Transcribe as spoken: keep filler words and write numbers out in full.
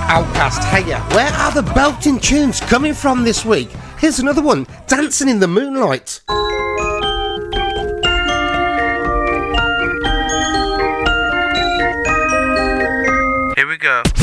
Outcast, heya, where are the belting tunes coming from this week? Here's another one, Dancing in the Moonlight. Here we go.